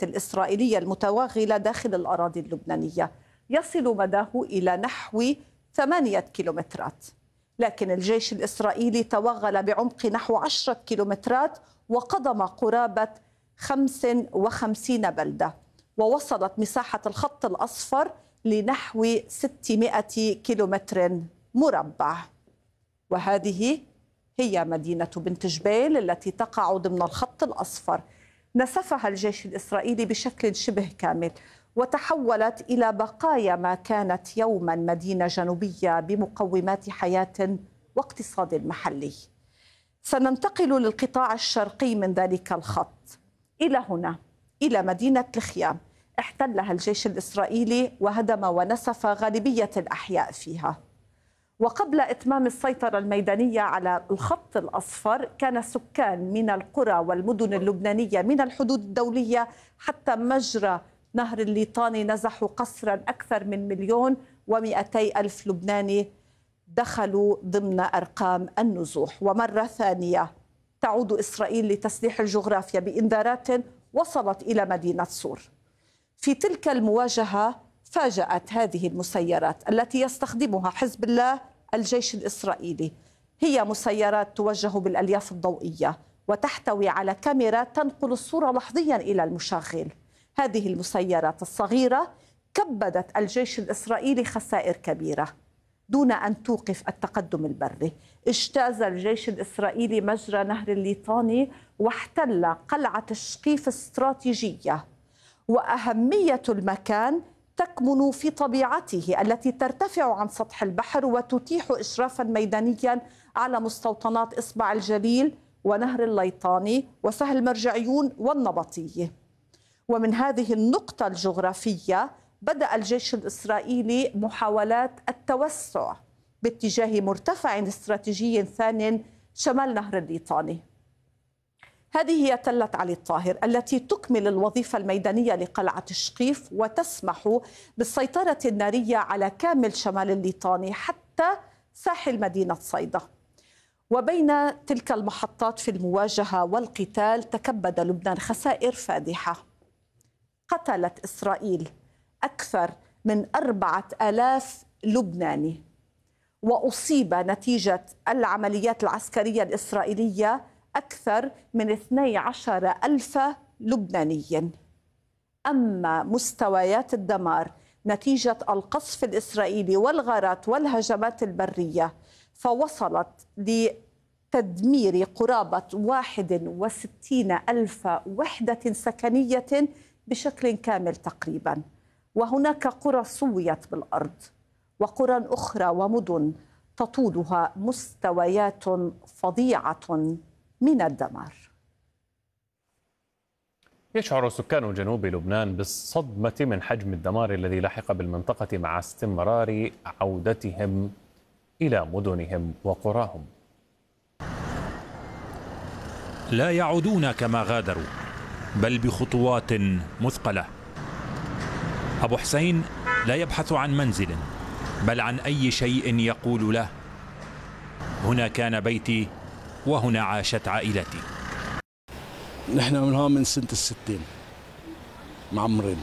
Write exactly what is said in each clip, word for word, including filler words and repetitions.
الإسرائيلية المتوغلة داخل الأراضي اللبنانية، يصل مداه إلى نحو ثمانية كيلومترات، لكن الجيش الإسرائيلي توغل بعمق نحو عشرة كيلومترات وقضم قرابة خمس وخمسين بلدة، ووصلت مساحة الخط الأصفر لنحو ستمائة كيلومتر مربع. وهذه هي مدينة بنت جبيل التي تقع ضمن الخط الأصفر. نسفها الجيش الإسرائيلي بشكل شبه كامل، وتحولت إلى بقايا ما كانت يوما مدينة جنوبية بمقومات حياة واقتصاد محلي. سننتقل للقطاع الشرقي من ذلك الخط إلى هنا، إلى مدينة الخيام، احتلها الجيش الإسرائيلي وهدم ونسف غالبية الأحياء فيها. وقبل إتمام السيطرة الميدانية على الخط الأصفر، كان سكان من القرى والمدن اللبنانية من الحدود الدولية حتى مجرى نهر الليطاني نزحوا قسرا. أكثر من مليون ومئتي ألف لبناني دخلوا ضمن أرقام النزوح. ومرة ثانية تعود إسرائيل لتسليح الجغرافيا بإنذارات وصلت إلى مدينة صور. في تلك المواجهة فاجأت هذه المسيرات التي يستخدمها حزب الله الجيش الإسرائيلي، هي مسيرات توجه بالألياف الضوئية وتحتوي على كاميرا تنقل الصورة لحظيا إلى المشغل. هذه المسيرات الصغيرة كبدت الجيش الإسرائيلي خسائر كبيرة دون أن توقف التقدم البري. اجتاز الجيش الإسرائيلي مجرى نهر الليطاني واحتل قلعة شقيف استراتيجية، وأهمية المكان تكمن في طبيعته التي ترتفع عن سطح البحر وتتيح إشرافا ميدانيا على مستوطنات إصبع الجليل ونهر الليطاني وسهل مرجعيون والنبطية. ومن هذه النقطة الجغرافية بدأ الجيش الإسرائيلي محاولات التوسع باتجاه مرتفع استراتيجي ثان شمال نهر الليطاني. هذه هي تلة علي الطاهر التي تكمل الوظيفة الميدانية لقلعة الشقيف وتسمح بالسيطرة النارية على كامل شمال الليطاني حتى ساحل مدينة صيدا. وبين تلك المحطات في المواجهة والقتال تكبد لبنان خسائر فادحة. قتلت إسرائيل أكثر من أربعة آلاف لبناني، وأصيب نتيجة العمليات العسكرية الإسرائيلية أكثر من اثني عشر ألف لبناني. أما مستويات الدمار نتيجة القصف الإسرائيلي والغارات والهجمات البرية فوصلت لتدمير قرابة واحد وستين ألف وحدة سكنية بشكل كامل تقريبا. وهناك قرى سويت بالأرض وقرى أخرى ومدن تطولها مستويات فظيعة من الدمار. يشعر سكان جنوب لبنان بالصدمة من حجم الدمار الذي لحق بالمنطقة مع استمرار عودتهم إلى مدنهم وقراهم. لا يعودون كما غادروا، بل بخطوات مثقلة. أبو حسين لا يبحث عن منزل، بل عن أي شيء يقول له: هنا كان بيتي وهنا عاشت عائلتي. نحن من هون من سنة الستين معمرين.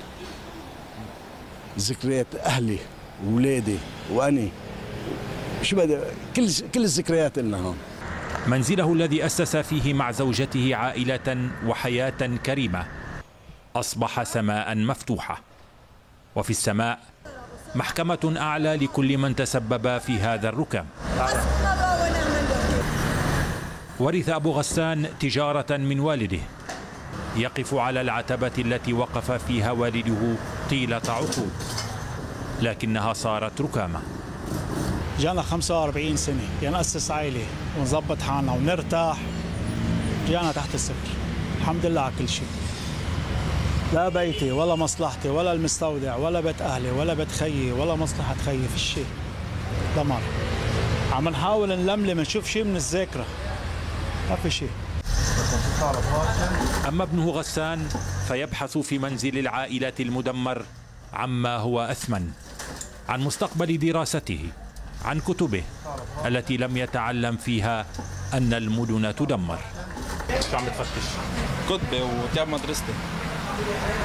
ذكريات أهلي وولادي وأني شو بدي، كل كل الذكريات لنا هون. منزله الذي أسس فيه مع زوجته عائلة وحياة كريمة أصبح سماء مفتوحة، وفي السماء محكمة أعلى لكل من تسبب في هذا الركام. ورث أبو غسان تجارة من والده، يقف على العتبة التي وقف فيها والده طيلة عقود، لكنها صارت ركامة. جانا خمسة وأربعين سنة نأسس عائلة ونظبط حالنا ونرتاح، جانا تحت الصفر. الحمد لله على كل شيء. لا بيتي ولا مصلحتي ولا المستودع ولا بيت أهلي ولا بيت خيي ولا مصلحة خيي، في شيء دمر. عم نحاول نلملم نشوف شيء من الذاكرة، ما في شيء. أما ابنه غسان فيبحث في منزل العائلة المدمر عما هو أثمن، عن مستقبل دراسته، عن كتبه التي لم يتعلم فيها أن المدن تدمر. شو عم بتفتش؟ كتبي وكتاب مدرستي.